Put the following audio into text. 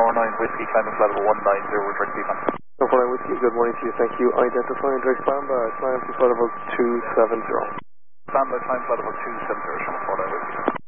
49 Whiskey, climbing flight level 190 with Rick Beacon. 49 Whiskey, good morning to you, thank you. Identifying direct standby, climb to flight level 270. Standby, climb flight level 270, 49 Whiskey.